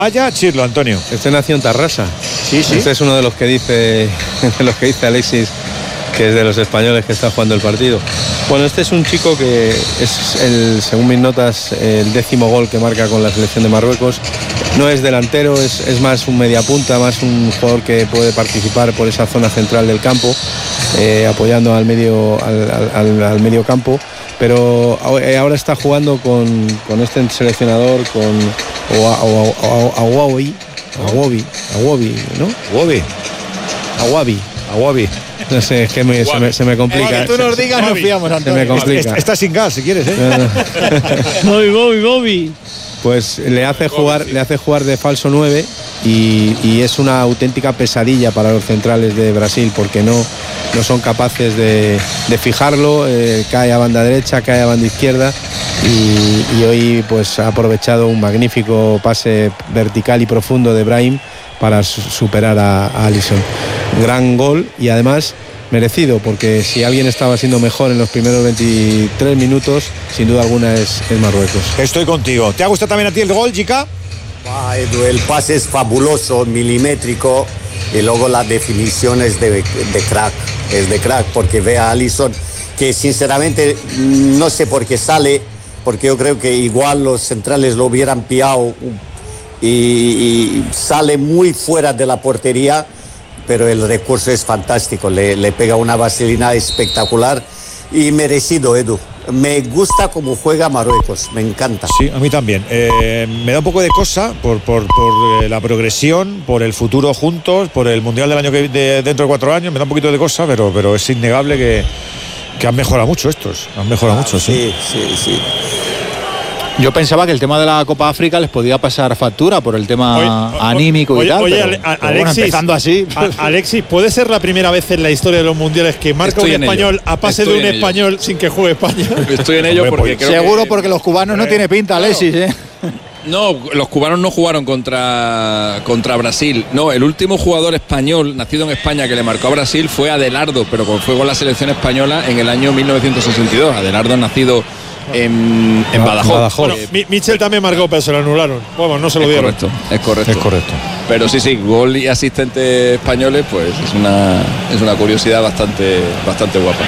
Vaya chirlo, Antonio. Este nació en Tarrasa. Sí. Este es uno de los que dice Alexis, que es de los españoles que está jugando el partido. Bueno, este es un chico que es, según mis notas, el 10º gol que marca con la selección de Marruecos. No es delantero, es más un mediapunta, más un jugador que puede participar por esa zona central del campo, apoyando al medio campo. Pero ahora está jugando con este seleccionador, con Awabi, ¿no? Awabi. No sé, es que se me complica. Que tú nos digas, nos fiamos, Antonio. Se me complica. Está sin gas, si quieres, ¿eh? Bobby. Pues le hace jugar de falso 9 y es una auténtica pesadilla para los centrales de Brasil, porque no son capaces de fijarlo. Cae a banda derecha, cae a banda izquierda y hoy pues ha aprovechado un magnífico pase vertical y profundo de Brahim para superar a Alisson. Gran gol y además merecido, porque si alguien estaba siendo mejor en los primeros 23 minutos, sin duda alguna es Marruecos. Estoy contigo. ¿Te ha gustado también a ti el gol, Jica? Edu, el pase es fabuloso, milimétrico, y luego la definición es de crack. Es de crack, porque ve a Alisson, que sinceramente no sé por qué sale, porque yo creo que igual los centrales lo hubieran pillado y sale muy fuera de la portería, pero el recurso es fantástico, le pega una vaselina espectacular y merecido, Edu. Me gusta cómo juega Marruecos, me encanta. Sí, a mí también. Me da un poco de cosa por la progresión, por el futuro juntos, por el Mundial del año dentro de 4 años. Me da un poquito de cosa, pero es innegable que han mejorado mucho estos. Han mejorado mucho, sí. Sí. Yo pensaba que el tema de la Copa África les podía pasar factura por el tema anímico y tal. Oye, pero Alexis, bueno, empezando así. Alexis, ¿puede ser la primera vez en la historia de los mundiales que marca un español a pase de un español sin que juegue España? Estoy en ello porque creo seguro, porque los cubanos no tiene pinta, Alexis, ¿eh? No, los cubanos no jugaron contra Brasil. No, el último jugador español nacido en España que le marcó a Brasil fue Adelardo, pero fue con la selección española en el año 1962. Adelardo nacido en Badajoz. Bueno, Michel también marcó, pero se lo anularon. Vamos, no se lo dieron. Es correcto. Pero sí, gol y asistentes españoles, pues es una curiosidad bastante guapa.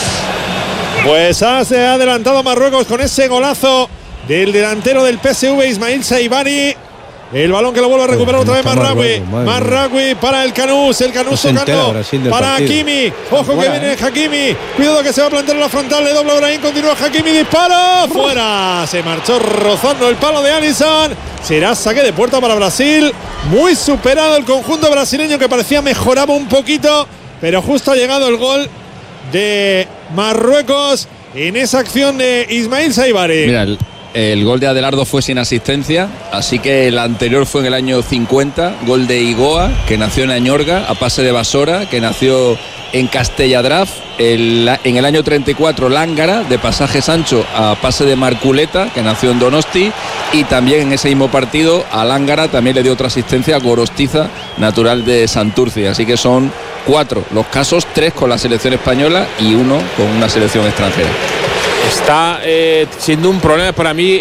Pues se ha adelantado Marruecos con ese golazo del delantero del PSV, Ismail Saibari. El balón que lo vuelve a recuperar otra vez Marragüi para el Canús tocando para Hakimi. Ojo que viene Hakimi. Cuidado que se va a plantar en la frontal. Le dobla Brahim. Continúa Hakimi. Disparo. Fuera. Se marchó rozando el palo de Alisson. Será saque de puerta para Brasil. Muy superado el conjunto brasileño, que parecía mejoraba un poquito, pero justo ha llegado el gol de Marruecos en esa acción de Ismail Saibari. Mira, el gol de Adelardo fue sin asistencia, así que el anterior fue en el año 50, gol de Igoa, que nació en Añorga, a pase de Basora, que nació en Castelladraf, en el año 34 Lángara, de Pasaje Sancho, a pase de Marculeta, que nació en Donosti, y también en ese mismo partido a Lángara también le dio otra asistencia a Gorostiza, natural de Santurce. Así que son 4 los casos, 3 con la selección española y 1 con una selección extranjera. Está siendo un problema para mí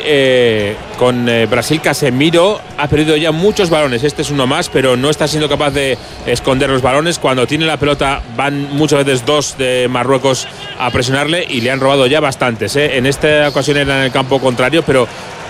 con Brasil. Casemiro ha perdido ya muchos balones. Este es uno más, pero no está siendo capaz de esconder los balones. Cuando tiene la pelota van muchas veces 2 de Marruecos a presionarle y le han robado ya bastantes. En esta ocasión era en el campo contrario, pero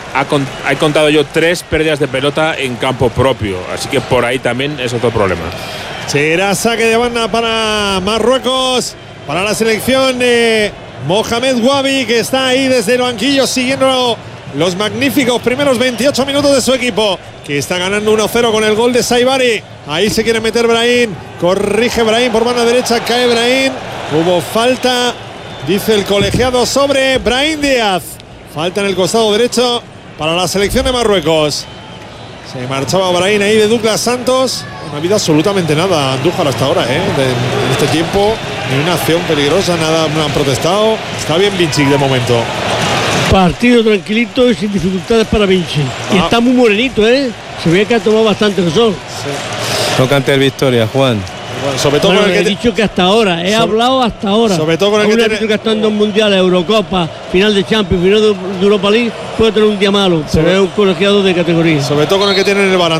he contado yo 3 pérdidas de pelota en campo propio. Así que por ahí también es otro problema. Será saque de banda para Marruecos, para la selección de Mohamed Wabi, que está ahí desde el banquillo siguiendo los magníficos primeros 28 minutos de su equipo, que está ganando 1-0 con el gol de Saibari. Ahí se quiere meter Brahim, corrige Brahim por banda derecha, cae Brahim. Hubo falta, dice el colegiado, sobre Brahim Díaz. Falta en el costado derecho para la selección de Marruecos. Se marchaba Brahim ahí de Douglas Santos. No ha habido absolutamente nada Andújar hasta ahora, en este tiempo. Ni una acción peligrosa, nada, no han protestado. Está bien Vinci de momento. Partido tranquilito y sin dificultades para Vinci. Y está muy morenito, Se ve que ha tomado bastante sol. Sí. No cante el Victoria, Juan. Bueno, sobre todo con el que he dicho que hasta ahora, hablado hasta ahora. Sobre todo con el que está en 2 mundiales, Eurocopa, final de Champions, final de Europa League, puede tener un día malo, pero es un colegiado de categoría. Sobre todo con el que tiene en el balance.